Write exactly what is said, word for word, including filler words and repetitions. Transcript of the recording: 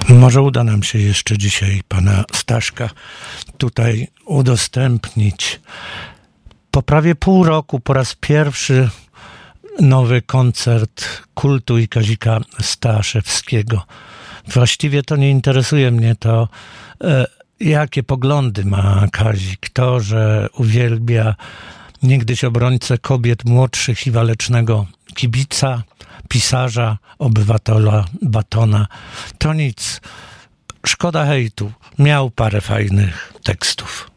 Może uda nam się jeszcze dzisiaj pana Staszka tutaj udostępnić. Po prawie pół roku po raz pierwszy nowy koncert kultu i Kazika Staszewskiego. Właściwie to nie interesuje mnie to, e, jakie poglądy ma Kazik. To, że uwielbia niegdyś obrońcę kobiet młodszych i walecznego kibica, pisarza, obywatela Batona. To nic. Szkoda hejtu. Miał parę fajnych tekstów.